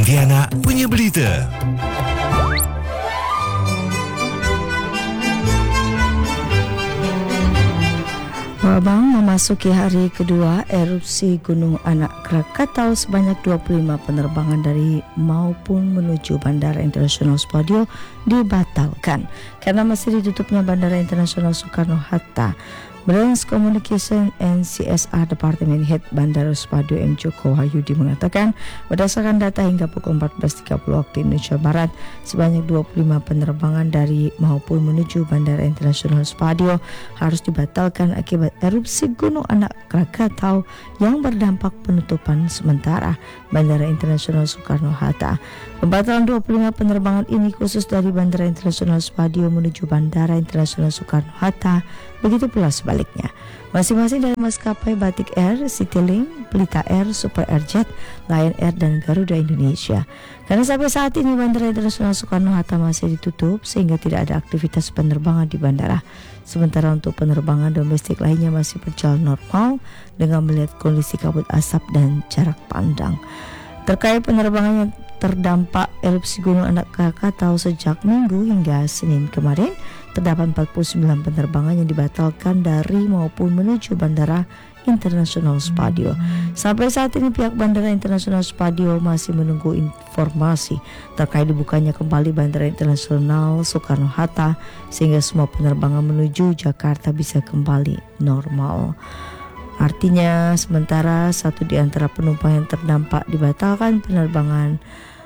Pontianak punya berita. Wabang memasuki hari kedua erupsi Gunung Anak Krakatau, sebanyak 25 penerbangan dari maupun menuju Bandara Internasional Spadio dibatalkan karena masih ditutupnya Bandara Internasional Soekarno-Hatta. Branch Communication and CSR Departemen Head Bandara Spadio M. Joko Wahyudi mengatakan, berdasarkan data hingga pukul 14.30 waktu Indonesia Barat, sebanyak 25 penerbangan dari maupun menuju Bandara Internasional Spadio harus dibatalkan akibat erupsi Gunung Anak Krakatau yang berdampak penutupan sementara Bandara Internasional Soekarno-Hatta. Pembatalan 25 penerbangan ini khusus dari Bandara Internasional Spadio menuju Bandara Internasional Soekarno-Hatta, begitu pula sebaliknya. Masing-masing dari maskapai Batik Air, Citylink, Pelita Air, Super Airjet, Lion Air, dan Garuda Indonesia. Karena sampai saat ini Bandara Internasional Soekarno-Hatta masih ditutup sehingga tidak ada aktivitas penerbangan di bandara. Sementara untuk penerbangan domestik lainnya masih berjalan normal dengan melihat kondisi kabut asap dan jarak pandang. Terkait penerbangan yang terdampak erupsi Gunung Anak Krakatau sejak Minggu hingga Senin kemarin, terdapat 49 penerbangan yang dibatalkan dari maupun menuju Bandara Internasional Spadio. Sampai saat ini pihak Bandara Internasional Spadio masih menunggu informasi terkait dibukanya kembali Bandara Internasional Soekarno-Hatta sehingga semua penerbangan menuju Jakarta bisa kembali normal. Artinya sementara satu di antara penumpang yang terdampak dibatalkan penerbangan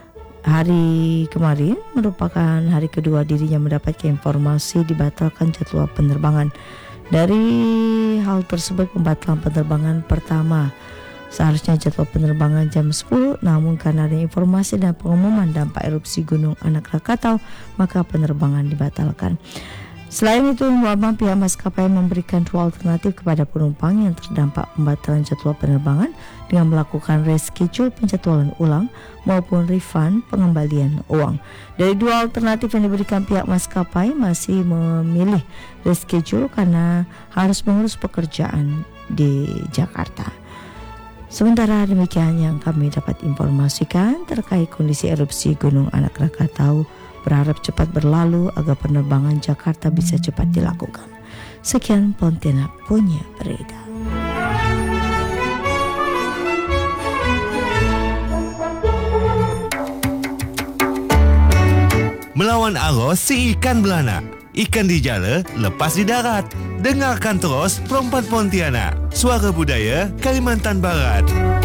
hari kemarin merupakan hari kedua dirinya mendapatkan informasi dibatalkan jadwal penerbangan. Dari hal tersebut, pembatalan penerbangan pertama seharusnya jadwal penerbangan jam 10, namun karena ada informasi dan pengumuman dampak erupsi Gunung Anak Krakatau, maka penerbangan dibatalkan. Selain itu, Wabang pihak maskapai memberikan dua alternatif kepada penumpang yang terdampak pembatalan jadwal penerbangan dengan melakukan reschedule penjadwalan ulang maupun refund pengembalian uang. Dari dua alternatif yang diberikan pihak maskapai masih memilih reschedule karena harus mengurus pekerjaan di Jakarta. Sementara demikian yang kami dapat informasikan terkait kondisi erupsi Gunung Anak Krakatau, berharap cepat berlalu agar penerbangan Jakarta bisa cepat dilakukan. Sekian Pontianak punya berita. Melawan arus si ikan belana. Ikan di jala, lepas di darat. Dengarkan terus Perempat Pontianak, suara budaya Kalimantan Barat.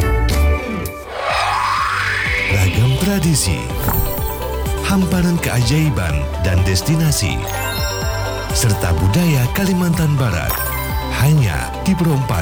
Ragam tradisi, hamparan keajaiban dan destinasi, serta budaya Kalimantan Barat, hanya di Perempat